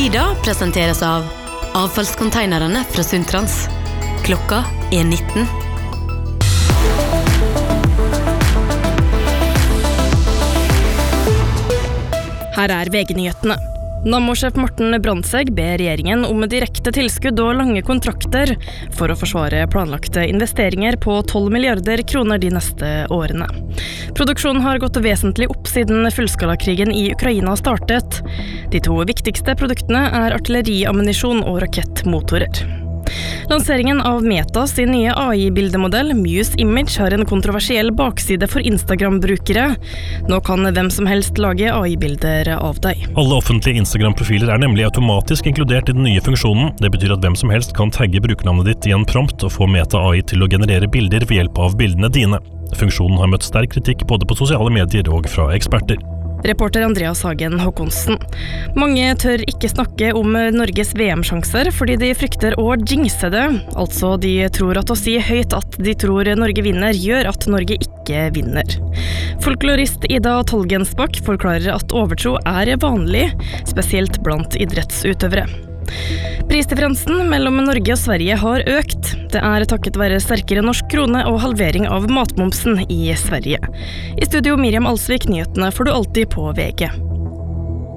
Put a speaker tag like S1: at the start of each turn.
S1: Tida presenteres av avfallskonteinerne fra Sundtrans. Klokka 19.
S2: Her VG-nyhetene. Nammo-sjef Morten Brandtzæg ber regjeringen om direkte tilskudd og lange kontrakter for å forsvare planlagte investeringer på 12 milliarder kroner de neste årene. Produksjonen har gått vesentlig opp siden fullskalakrigen i Ukraina startet. De to viktigste produktene artilleriammunisjon og rakettmotorer. Lanseringen av Meta sin nye AI-bildemodell, Muse Image, har en kontroversiell bakside for Instagram-brukere. Nå kan hvem som helst lage AI-bilder av deg.
S3: Alle offentlige Instagram-profiler nemlig automatisk inkludert i den nye funksjonen. Det betyr at hvem som helst kan tagge brukernavnet ditt i en prompt og få Meta AI til å generere bilder ved hjelp av bildene dine. Funksjonen har møtt sterk kritikk både på sosiale medier og fra eksperter.
S2: Reporter Andreas Hagen Håkonsen. Mange tør ikke snakke om Norges VM-sjanser fordi de frykter å jinxe det. Altså, de tror at å si høyt at de tror Norge vinner, gjør at Norge ikke vinner. Folklorist Ida Tolgensbakk forklarer at overtro vanlig, spesielt blant idrettsutøvere. Prisdifferansen mellom Norge og Sverige har økt. Det takket være sterkere norsk krone og halvering av matmomsen i Sverige. I studio Miriam Alsvik, nyhetene får du alltid på VG.